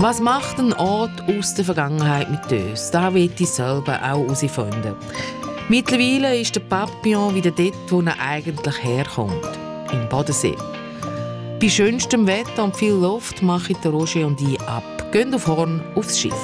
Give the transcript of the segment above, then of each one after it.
Was macht ein Ort aus der Vergangenheit mit uns? Das will ich selber auch herausfinden. Mittlerweile ist der Papillon wieder dort, wo er eigentlich herkommt. Im Bodensee. Bei schönstem Wetter und viel Luft machen Roger und ich ab. Gehen auf Horn aufs Schiff.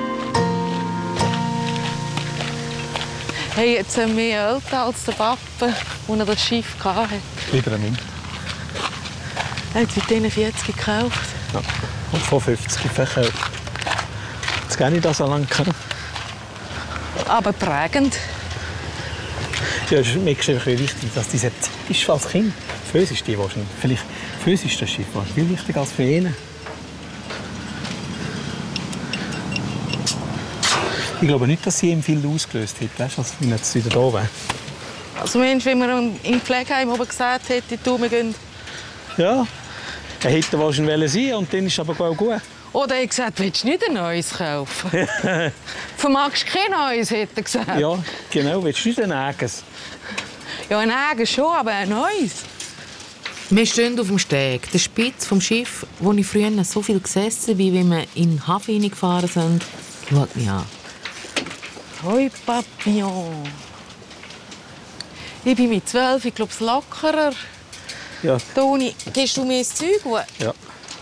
Hey, jetzt haben wir mehr älter als der Papa, als er das Schiff hatte. Lieber ein Mann. Er hat es mit diesen 40 gekauft. Ja. Und vor 50 verkauft. Jetzt gar nicht so lange. Aber prägend. Ja, es ist mir einfach wichtig, dass diese Zeit ist als Kind. Für uns ist die wahrscheinlich. Vielleicht für uns ist das Schiff viel wichtiger als für ihn. Ich glaube nicht, dass sie ihm viel ausgelöst hat, als wenn er jetzt wieder da wäre. Also Mensch, wenn man im Pflegeheim oben gesagt hätte, wir gehen... Ja, er hätte wahrscheinlich sein und dann ist es aber auch gut. Oder er hat gesagt, willst du nicht ein neues kaufen? Vermagst du kein neues, hat er gesagt. Ja, genau, willst du nicht ein eigenes? Ja, ein eigenes schon, aber ein neues. Wir stehen auf dem Steg, der Spitz vom Schiff, wo ich früher so viel gesessen bin, wie wir in den Hafen hineingefahren sind. Schaut mich an. Hoi, Papillon. Ich bin mit 12, ich glaube, es lockerer. Ja. Toni, gehst du mir das Zeug? Ja.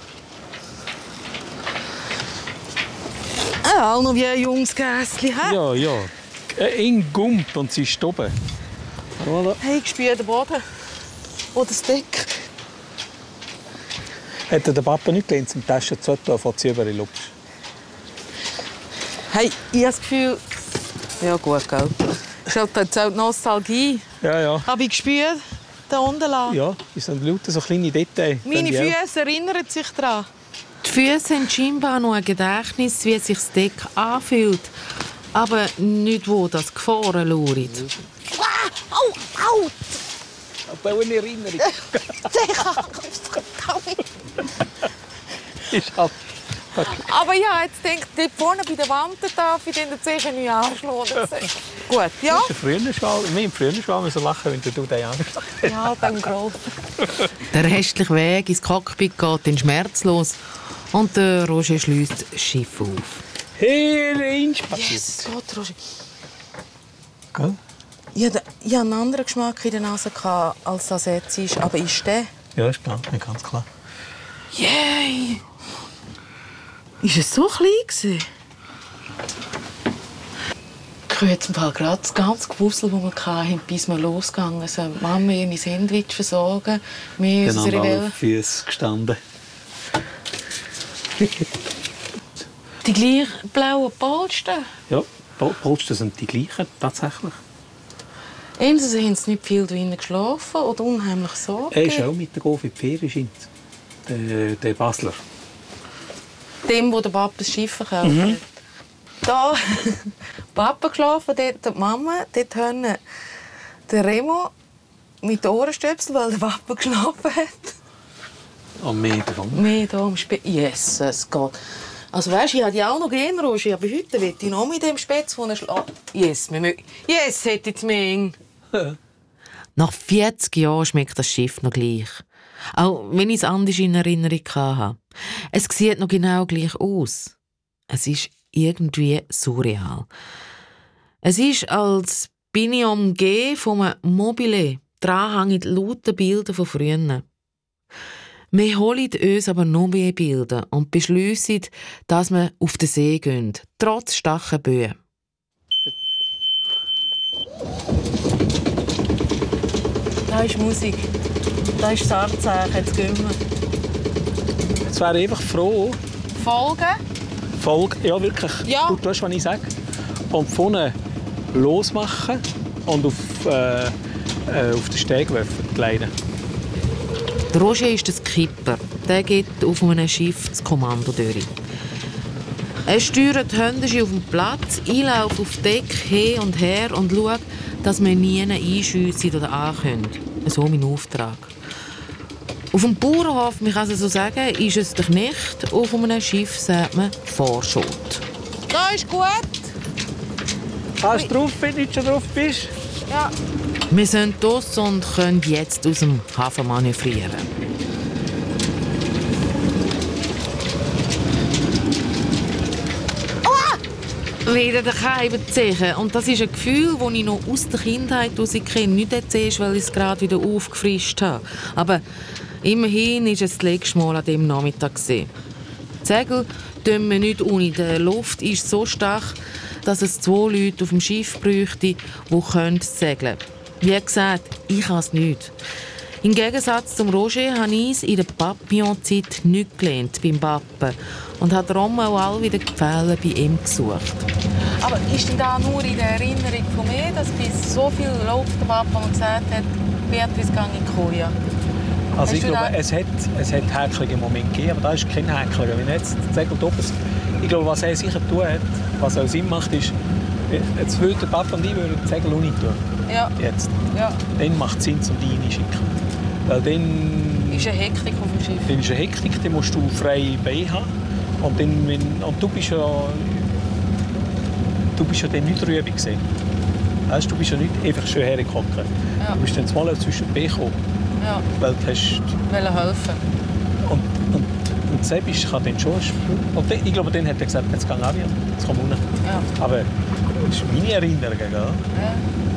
Auch noch wie ein junges Gässchen. Ja, ja. Ihn gummt und sie ist oben. Voilà. Hey, ich spüre den Boden. Oder das Deck. Hätte der Papa nicht gelernt, zum Taschen zu tun, von sie über die Luft. Hey, ich habe das Gefühl... Ja gut, gell. Das ist halt jetzt auch die Nostalgie. Ja, ja. Habe ich gespürt, da unten lang. Ja, es sind lauter so kleine Details. Meine Füße erinnern sich daran. Die Füße haben scheinbar noch ein Gedächtnis, wie sich das Deck anfühlt. Aber nicht, wo das Gefahren lauert. Au, au! Aber eine Erinnerung. Ist halt... Okay. Aber ja, jetzt denkt dort vorne bei der Wand darf ich den sicher nicht anschlagen. Gut, ja? Das ist im frühen Schwal müssen lachen, wenn du den anschlägst. Ja, beim Grossen. Der restliche Weg ins Cockpit geht dann schmerzlos und der Roger schließt das Schiff auf. Hey, Jesus Gott, Roger. Gell? Ich hatte einen anderen Geschmack in der Nase, als das jetzt ist. Aber ist der? Ja, ist klar, ganz klar. Yay! Ist es so klein gewesen? Ich habe jetzt gerade das ganze Gewusel, das wir hatten, bis wir losgegangen sind. Mama ihr mein Sandwich versorgen, wir unsere Genau, Welle. auf Füße gestanden. Die gleichen blauen Polster? Ja, Polster sind die gleichen, tatsächlich. Entweder haben sie nicht viel drinnen geschlafen oder unheimlich Sorge. Er ist auch mit der Gof in die Ferien, der Basler. Dem, wo der Papa das Schiff verkauft hat. Da Papa geschlafen, dort die Mama, dort haben der Remo mit den Ohrenstöpseln, weil der Papa geschlafen hat. Am Meer davon. Mehr da am Spätzle. Jesus Gott. Also weißt, ich hatte ja auch noch gerne, Roger, aber heute will ich noch mit dem Spätzle, wo er schlägt. Yes, hätte ich mehr. Nach 40 Jahren schmeckt das Schiff noch gleich. Auch wenn ich es anders in Erinnerung hatte. Es sieht noch genau gleich aus. Es ist irgendwie surreal. Es ist, als bin ich umgeben von einem Mobile. Dran hängen lauter Bilder von früher. Wir holen uns aber noch mehr Bilder und beschliessen, dass wir auf den See gehen, trotz starken Böen. Da ist Musik. Da ist das Anzeichen. Jetzt gehen wir. Jetzt wäre ich einfach froh. Folgen? Ja, wirklich. Ja. Du weißt, was ich sage. Und vorne losmachen und auf den Steg werfen, die Leine. Der Roger ist der Skipper. Der geht auf einem Schiff das Kommando durch. Er steuert die Hände auf dem Platz, einlauft auf Deck hin und her und schaut, dass wir nie einschiessen oder ankommen. So mein Auftrag. Auf dem Bauernhof, man kann es so sagen, ist es der Knecht. Auf einem Schiff sagt man Vorschot. Da ist gut. Kannst du drauf, wenn du nicht schon drauf bist? Ja. Wir sind draussen und können jetzt aus dem Hafen manövrieren. Wieder daheim ziehen. Und das ist ein Gefühl, das ich noch aus der Kindheit kenne. Nicht erzählst, weil ich es gerade wieder aufgefrischt habe. Aber immerhin war es das letzte Mal an diesem Nachmittag. Die Segel tun wir nicht ohne. Die Luft ist so stark, dass es 2 Leute auf dem Schiff bräuchte, die segeln können. Wie gesagt, ich kann es nicht. Im Gegensatz zum Roger habe ich es in der Papillon-Zeit nicht gelernt beim Pappen und habe darum auch all wieder die Fälle bei ihm gesucht. Aber ist denn da nur in der Erinnerung von mir, dass bis so viel läuft der Papa und gesagt hat, Beatrice, gang in die Koja? Also ich glaube, es hat häkelige Momente gegeben, aber da ist kein Häkler. Wenn jetzt das Segel oben, ich glaube, was er sicher tun hat, was auch Sinn macht, ist, jetzt würde der Papa und ich das Segel auch nicht tun. Ja. Jetzt. Ja. Dann macht es Sinn, um die reinzuschicken. Weil dann ist eine Hektik auf dem Schiff. Dann ist eine Hektik, dann musst du freie Beine haben. Und du bist ja dann nicht drüber gewesen. Weißt, du bist ja nicht einfach schön hergekommen. Ja. Du bist dann mal zwischen die Beine gekommen. Ja. Weil du hast helfen. Und Sebisch kann dann schon spüren. Und ich glaube, dann hat er gesagt, jetzt gang Avian, jetzt komm runter. Ja. Aber das ist meine Erinnerung. Gell? Ja.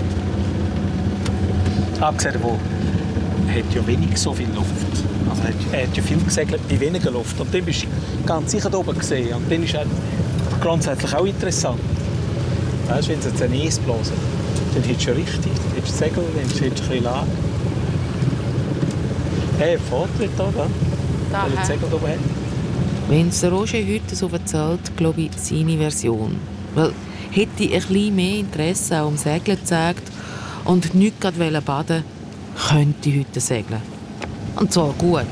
Abgesehen davon, er hat ja wenig so viel Luft. Also er hat ja viel gesegelt bei weniger Luft. Und dann bist du ganz sicher da oben gesehen. Und dann ist er grundsätzlich auch interessant. Weißt, wenn sie jetzt einen Eis blasen, dann hättest du ja richtig. Dann hättest du Segel, dann hättest du ein bisschen Lage. Hey, Vortritt da, weil er das Segel da oben hat. Wenn es Roger heute so erzählt, glaube ich, seine Version. Weil hätte ich ein bisschen mehr Interesse auch am Segeln gezeigt und nicht gerade baden, könnte ich heute segeln. Und zwar gut.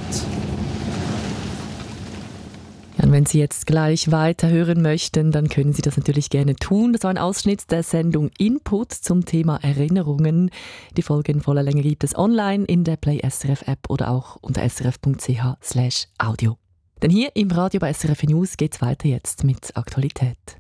Ja, und wenn Sie jetzt gleich weiterhören möchten, dann können Sie das natürlich gerne tun. Das war ein Ausschnitt der Sendung Input zum Thema Erinnerungen. Die Folge in voller Länge gibt es online in der Play SRF App oder auch unter srf.ch/audio. Denn hier im Radio bei SRF News geht es weiter jetzt mit Aktualität.